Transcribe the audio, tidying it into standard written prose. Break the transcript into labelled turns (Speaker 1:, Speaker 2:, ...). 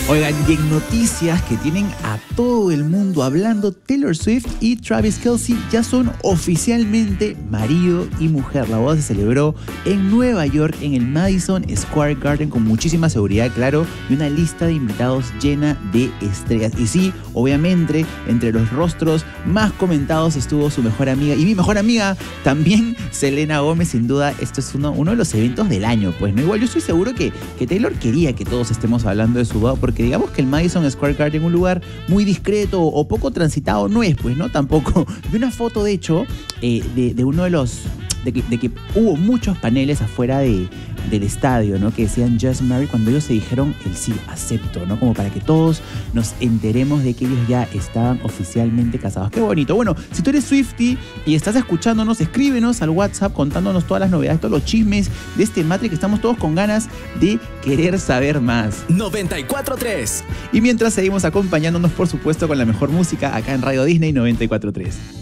Speaker 1: Oigan, y en noticias que tienen a todo el mundo hablando, Taylor Swift y Travis Kelce ya son oficialmente marido y mujer. La boda se celebró en Nueva York, en el Madison Square Garden, con muchísima seguridad, claro, y una lista de invitados llena de estrellas. Y sí, obviamente, entre los rostros más comentados estuvo su mejor amiga, y mi mejor amiga también, Selena Gómez. Sin duda, esto es uno de los eventos del año, pues, ¿no? Igual yo estoy seguro que Taylor quería que todos estemos hablando de su boda, porque digamos que el Madison Square Garden, un lugar muy discreto o poco transitado, no es, pues, ¿no? Tampoco. Vi una foto, de hecho, de uno de los... De que hubo muchos paneles afuera del estadio, ¿no? Que decían Just Marry, cuando ellos se dijeron el sí, acepto, ¿no? Como para que todos nos enteremos de que ellos ya estaban oficialmente casados. ¡Qué bonito! Bueno, si tú eres Swiftie y estás escuchándonos, escríbenos al WhatsApp contándonos todas las novedades, todos los chismes de este matri, que estamos todos con ganas de querer saber más.
Speaker 2: 94.3.
Speaker 1: Y mientras seguimos acompañándonos, por supuesto, con la mejor música acá en Radio Disney 94.3.